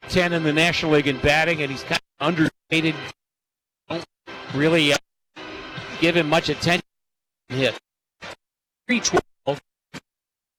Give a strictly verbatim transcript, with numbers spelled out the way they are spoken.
ten in the National League in batting, and he's kind of underrated. Don't really uh, give him much attention. Hit three twelve